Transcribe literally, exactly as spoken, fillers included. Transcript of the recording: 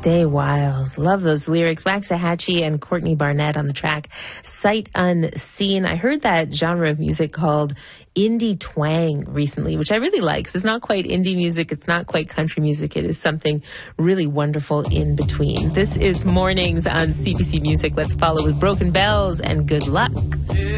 Stay Wild. Love those lyrics. Waxahachie and Courtney Barnett on the track Sight Unseen. I heard that genre of music called indie twang recently, which I really like. So it's not quite indie music. It's not quite country music. It is something really wonderful in between. This is Mornings on C B C Music. Let's follow with Broken Bells and Good Luck.